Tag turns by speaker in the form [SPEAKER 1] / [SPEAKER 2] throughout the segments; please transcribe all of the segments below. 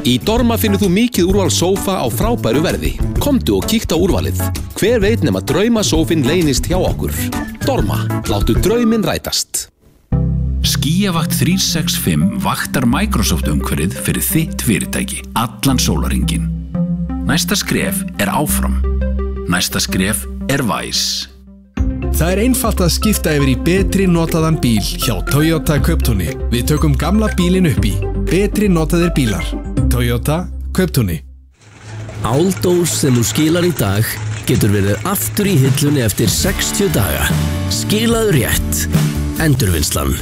[SPEAKER 1] Í Dorma finnur þú mikið úrval sófa á frábæru verði. Komdu og kíktu á úrvalið. Hver veit nema draumasófinn leynist hjá okkur. Dorma, láttu drauminn rætast.
[SPEAKER 2] Skíavakt 365 vaktar Microsoft umhverfið fyrir þitt fyrirtæki, allan sólarhringinn. Næsta skref áfram. Næsta skref Væs.
[SPEAKER 3] Það einfalt að skipta yfir í betri notaðan bíl hjá Toyota Kauptúni. Við tökum gamla bílinn upp í betri notaðir bílar. Toyota Kauptúni.
[SPEAKER 4] Áldós sem þú skilar í dag getur verið aftur í hillunni eftir 60 daga. Skilaðu rétt. Endurvinnslan.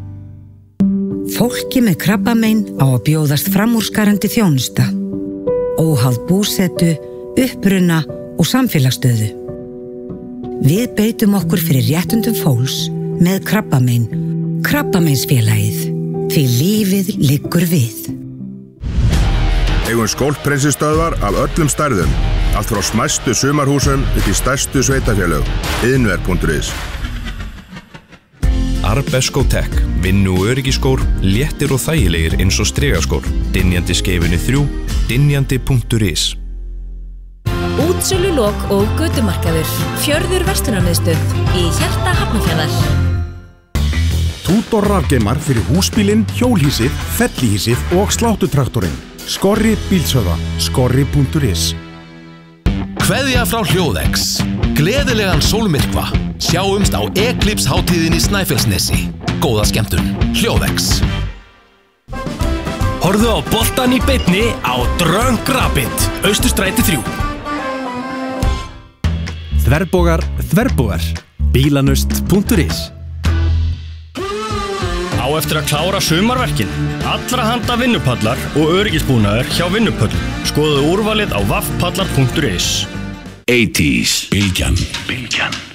[SPEAKER 5] Fólki með krabbamein á að bjóðast framúrskarandi þjónusta. Óháð búsetu, uppruna og samfélagsstöðu. Við beitum okkur fyrir réttundum fólks með krabbamein. Krabbameinsfélagið. Því lífið liggur við.
[SPEAKER 6] Eigum skólpreinsistöðvar af öllum stærðum. Allt frá smæstu sumarhúsum upp í stærstu sveitafélög. Iðnver.is.
[SPEAKER 7] Arbesko Tech. Vinnu- og öryggiskór, léttir og þægilegir eins og strigaskór. Dynjandi skeifunni 3. Dynjandi.is.
[SPEAKER 8] Útsölulok og götumarkaður. Fjörður verslunarmiðstöð í hjarta Hafnarfjarðar.
[SPEAKER 9] Tudor rafgeimar fyrir húsbílinn, hjólhýsið, fellihýsið og sláttutraktorinn. Skorri bílsöða. Skorri.is.
[SPEAKER 1] Kveðja frá Hljóðex. Gleðilegan sólmyrkva. Sjáumst á Eclipse-hátíðinni í Snæfellsnesi. Góða skemmtun. Hljóðex.
[SPEAKER 10] Horfðu á boltann í beinni á Drunk Rapid, Austurstræti 3.
[SPEAKER 9] Þverbogar. Bílanust.is.
[SPEAKER 10] Á eftir að klára sumarverkin. Allra handa vinnupallar og öryggisbúnaður hjá Vinnupöllum. Skoðuðu úrvalið á vaffpallar.is.
[SPEAKER 2] 80s. Bylgjan.